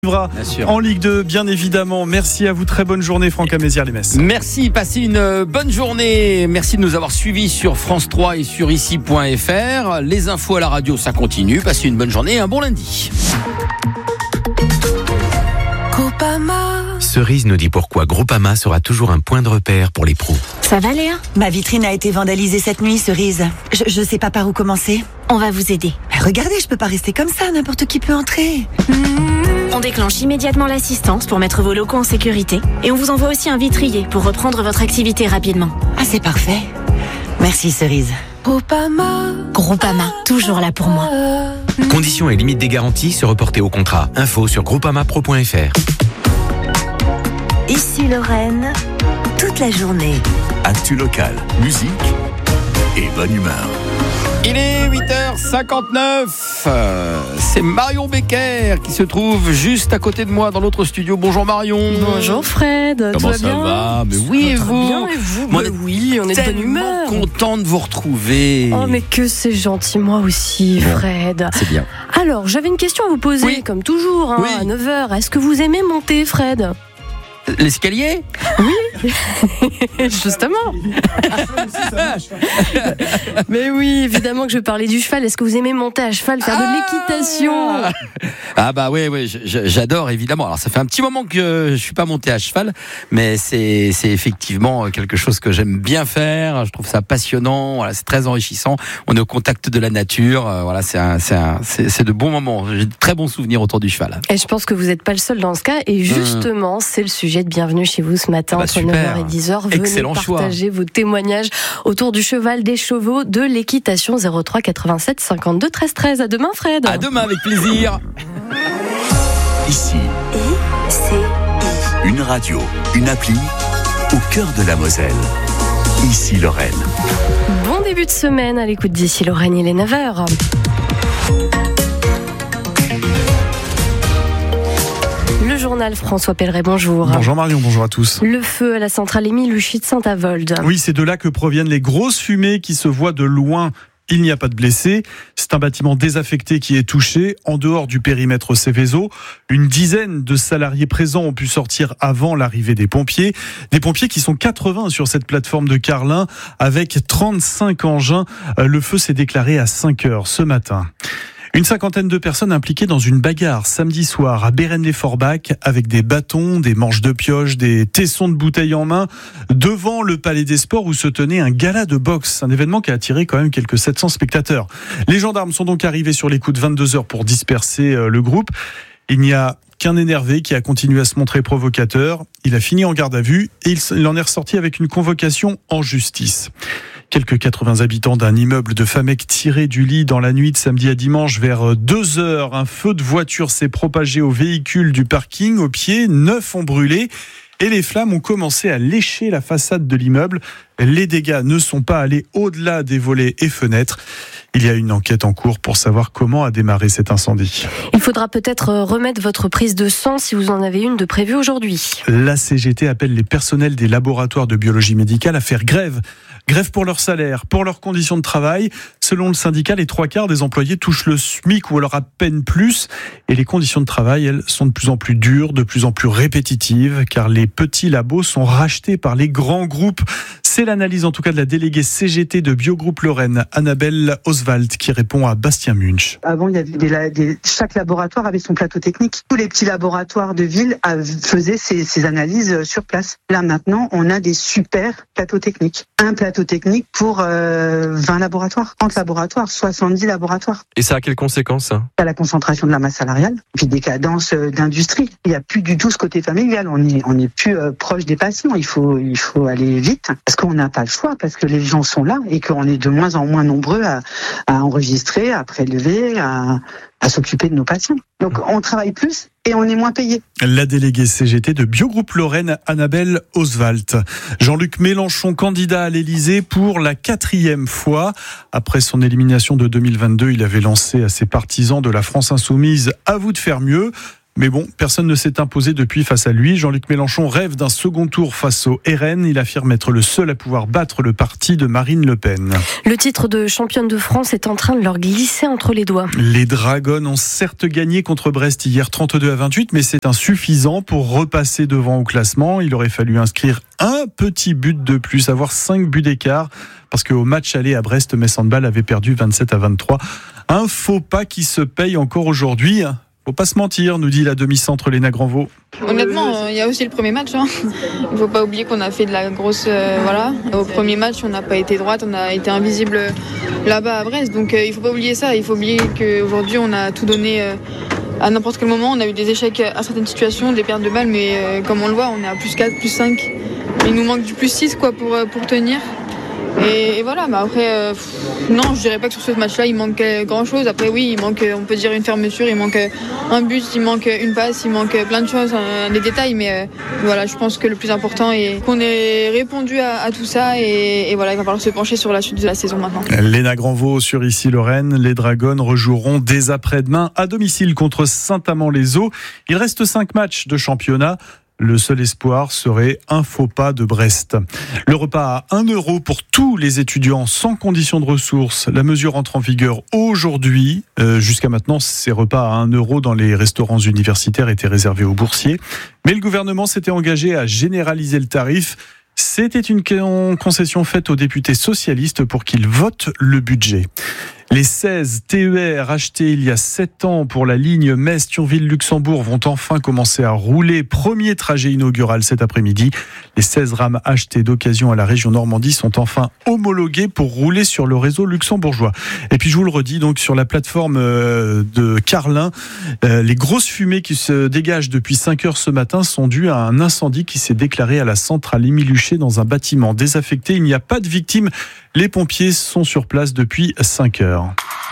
En Ligue 2, bien évidemment. Merci à vous, très bonne journée Franck Amézières-les-Metz. Merci, passez une bonne journée. Merci de nous avoir suivis sur France 3 et sur ici.fr. Les infos à la radio, ça continue. Passez une bonne journée et un bon lundi. Cerise nous dit pourquoi Groupama sera toujours un point de repère pour les pros. Ça va Léa ? Ma vitrine a été vandalisée cette nuit, Cerise. Je sais pas par où commencer. On va vous aider. Mais regardez, je peux pas rester comme ça, n'importe qui peut entrer. On déclenche immédiatement l'assistance pour mettre vos locaux en sécurité. Et on vous envoie aussi un vitrier pour reprendre votre activité rapidement. Ah, c'est parfait. Merci Cerise. Groupama, toujours là pour moi. Conditions et limites des garanties se reporter au contrat. Info sur groupamapro.fr. Ici Lorraine, toute la journée. Actu locale, musique et bonne humeur. Il est 8h59. C'est Marion Becker qui se trouve juste à côté de moi dans l'autre studio. Bonjour Marion. Bonjour Fred. Comment tout ça va va? Mais oui, et vous? Bien, et vous? Moi, Oui, on est de bonne humeur. Content de vous retrouver. Oh, mais que c'est gentil, moi aussi, Fred. C'est bien. Alors, j'avais une question à vous poser, Oui. comme toujours, Oui. à 9h. Est-ce que vous aimez monter, Fred? L'escalier? Justement. Mais oui, évidemment que je parlais du cheval. Est-ce que vous aimez monter à cheval, faire de l'équitation? Ah bah oui, j'adore évidemment. Alors ça fait un petit moment que je suis pas monté à cheval, mais c'est effectivement quelque chose que j'aime bien faire. Je trouve ça passionnant. Voilà, c'est très enrichissant. On est au contact de la nature. Voilà, c'est de bons moments. J'ai de très bons souvenirs autour du cheval. Et je pense que vous n'êtes pas le seul dans ce cas. Et justement, c'est le sujet de Bienvenue chez vous ce matin, Bah, entre super. 9h et 10h. Venez Excellent partager vos témoignages autour du cheval, des chevaux, de l'équitation. 03 87 52 13 13. À demain, Fred. À demain avec plaisir. Ici, une radio, une appli au cœur de la Moselle. Ici Lorraine. Bon début de semaine à l'écoute d'ici Lorraine, il est 9h. Le journal François Pelleret, bonjour. Bonjour Marion, bonjour à tous. Le feu à la centrale Émile Huchy de Saint-Avold. Oui, c'est de là que proviennent les grosses fumées qui se voient de loin. Il n'y a pas de blessés. C'est un bâtiment désaffecté qui est touché. En dehors du périmètre Céveso, une dizaine de salariés présents ont pu sortir avant l'arrivée des pompiers. Des pompiers qui sont 80 sur cette plateforme de Carlin avec 35 engins. Le feu s'est déclaré à 5 heures ce matin. Une cinquantaine de personnes impliquées dans une bagarre samedi soir à Bérennes-les-Forbach avec des bâtons, des manches de pioche, des tessons de bouteilles en main devant le Palais des Sports où se tenait un gala de boxe. Un événement qui a attiré quand même quelques 700 spectateurs. Les gendarmes sont donc arrivés sur les coups de 22h pour disperser le groupe. Il n'y a qu'un énervé qui a continué à se montrer provocateur. Il a fini en garde à vue et il en est ressorti avec une convocation en justice. Quelques 80 habitants d'un immeuble de Famec tirés du lit dans la nuit de samedi à dimanche vers 2h. Un feu de voiture s'est propagé au véhicule du parking. Au pied, 9 ont brûlé et les flammes ont commencé à lécher la façade de l'immeuble. Les dégâts ne sont pas allés au-delà des volets et fenêtres. Il y a une enquête en cours pour savoir comment a démarré cet incendie. Il faudra peut-être remettre votre prise de sang si vous en avez une de prévue aujourd'hui. La CGT appelle les personnels des laboratoires de biologie médicale à faire grève. Grève pour leur salaire, pour leurs conditions de travail. Selon le syndicat, les 3/4 des employés touchent le SMIC ou alors à peine plus. Et les conditions de travail, elles, sont de plus en plus dures, de plus en plus répétitives, car les petits labos sont rachetés par les grands groupes. C'est l'analyse en tout cas de la déléguée CGT de Biogroupe Lorraine, Annabelle Oswald, qui répond à Bastien Munch. Avant, il y avait chaque laboratoire avait son plateau technique. Tous les petits laboratoires de ville faisaient ces analyses sur place. Là, maintenant, on a des super plateaux techniques. Un plateau technique pour 20 laboratoires, 30 laboratoires, 70 laboratoires. Et ça a quelles conséquences, ça ? À la concentration de la masse salariale, puis des cadences d'industrie. Il n'y a plus du tout ce côté familial. On est plus proche des patients. Il faut aller vite parce qu'on n'a pas le choix, parce que les gens sont là et qu'on est de moins en moins nombreux à enregistrer, à prélever, à s'occuper de nos patients. Donc on travaille plus et on est moins payé. La déléguée CGT de Biogroupe Lorraine, Annabelle Oswald. Jean-Luc Mélenchon, candidat à l'Élysée pour la 4e fois. Après son élimination de 2022, il avait lancé à ses partisans de la France Insoumise « À vous de faire mieux ». Mais bon, personne ne s'est imposé depuis face à lui. Jean-Luc Mélenchon rêve d'un second tour face au RN. Il affirme être le seul à pouvoir battre le parti de Marine Le Pen. Le titre de championne de France est en train de leur glisser entre les doigts. Les Dragons ont certes gagné contre Brest hier 32-28, mais c'est insuffisant pour repasser devant au classement. Il aurait fallu inscrire un petit but de plus, avoir 5 buts d'écart, parce qu'au match aller à Brest, Metz Handball avait perdu 27-23. Un faux pas qui se paye encore aujourd'hui. Faut pas se mentir, nous dit la demi-centre Léna Granvaux. Honnêtement, il y a aussi le premier match. Il faut pas oublier qu'on a fait de la grosse... Au premier match, on n'a pas été droite, on a été invisible là-bas à Brest. Donc il faut pas oublier ça. Il faut oublier qu'aujourd'hui, on a tout donné à n'importe quel moment. On a eu des échecs à certaines situations, des pertes de balles, mais comme on le voit, on est à plus 4, plus 5. Il nous manque du plus 6 pour tenir. Et voilà, mais après, non, je dirais pas que sur ce match-là, il manque grand-chose. Après, oui, il manque, on peut dire une fermeture, il manque un but, il manque une passe, il manque plein de choses, des détails. Mais voilà, je pense que le plus important est qu'on ait répondu à tout ça. Et voilà, il va falloir se pencher sur la suite de la saison maintenant. Léna Granvaux sur Issy-Lorraine. Les Dragons rejoueront dès après-demain à domicile contre Saint-Amand-les-Eaux. Il reste 5 matchs de championnat. Le seul espoir serait un faux pas de Brest. Le repas à 1 € pour tous les étudiants sans condition de ressources. La mesure entre en vigueur aujourd'hui. Jusqu'à maintenant, ces repas à 1 € dans les restaurants universitaires étaient réservés aux boursiers. Mais le gouvernement s'était engagé à généraliser le tarif. C'était une concession faite aux députés socialistes pour qu'ils votent le budget. Les 16 TER achetés il y a 7 ans pour la ligne Metz-Thionville-Luxembourg vont enfin commencer à rouler. Premier trajet inaugural cet après-midi. Les 16 rames achetées d'occasion à la région Normandie sont enfin homologuées pour rouler sur le réseau luxembourgeois. Et puis je vous le redis, donc sur la plateforme de Carlin, les grosses fumées qui se dégagent depuis 5 heures ce matin sont dues à un incendie qui s'est déclaré à la centrale Émile Huchet dans un bâtiment désaffecté. Il n'y a pas de victimes. Les pompiers sont sur place depuis 5 heures.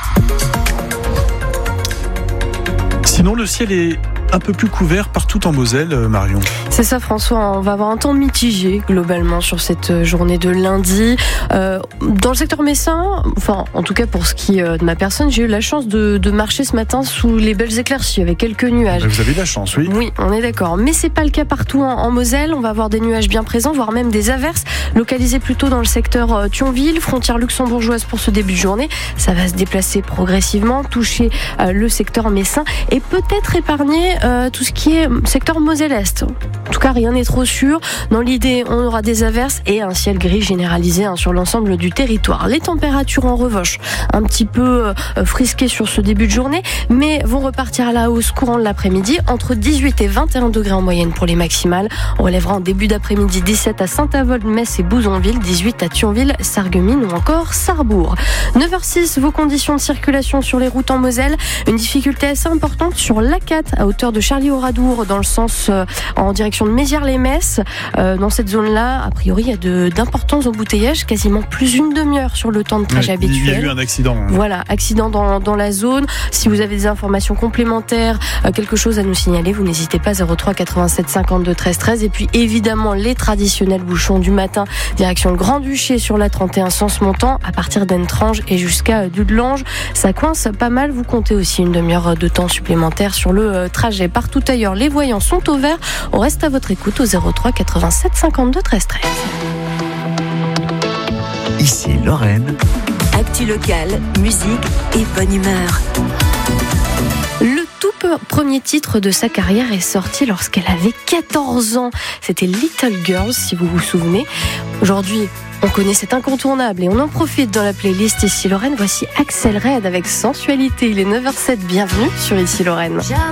Sinon, le ciel est un peu plus couvert partout en Moselle, Marion. C'est ça, François, on va avoir un temps mitigé globalement sur cette journée de lundi. Dans le secteur messin, enfin en tout cas pour ce qui est de ma personne, j'ai eu la chance de marcher ce matin sous les belles éclaircies avec quelques nuages. Vous avez de la chance, oui. Oui, on est d'accord. Mais c'est pas le cas partout en Moselle. On va avoir des nuages bien présents, voire même des averses, localisées plutôt dans le secteur Thionville, frontière luxembourgeoise pour ce début de journée. Ça va se déplacer progressivement, toucher le secteur messin et peut-être épargner tout ce qui est secteur Moselle-Est. En tout cas, rien n'est trop sûr. Dans l'idée, on aura des averses et un ciel gris généralisé sur l'ensemble du territoire. Les températures, en revanche, un petit peu frisquées sur ce début de journée, mais vont repartir à la hausse courant de l'après-midi, entre 18 et 21 degrés en moyenne pour les maximales. On relèvera en début d'après-midi 17 à Saint-Avold, Metz et Bouzonville, 18 à Thionville, Sarreguemines ou encore Sarrebourg. 9h06, vos conditions de circulation sur les routes en Moselle. Une difficulté assez importante sur l'A4 à hauteur de Charlie-Oradour dans le sens en direction de Mézières-les-Messes. Dans cette zone-là, a priori, il y a d'importants embouteillages, quasiment plus une demi-heure sur le temps de trajet habituel. Il y a eu un accident. Voilà, accident dans la zone. Si vous avez des informations complémentaires, quelque chose à nous signaler, vous n'hésitez pas, 03 87 52 13 13. Et puis évidemment, les traditionnels bouchons du matin, direction le Grand-Duché sur la 31 sens montant, à partir d'Entrange et jusqu'à Dudelange. Ça coince pas mal, vous comptez aussi une demi-heure de temps supplémentaire sur le trajet. Partout ailleurs, les voyants sont au vert. On reste à votre écoute au 03 87 52 13 13. Ici Lorraine. Actu locale, musique et bonne humeur. Le tout premier titre de sa carrière est sorti lorsqu'elle avait 14 ans. C'était Little Girls, si vous vous souvenez. Aujourd'hui, on connaît cet incontournable et on en profite dans la playlist Ici Lorraine. Voici Axel Red avec Sensualité. Il est 9h07, bienvenue sur Ici Lorraine.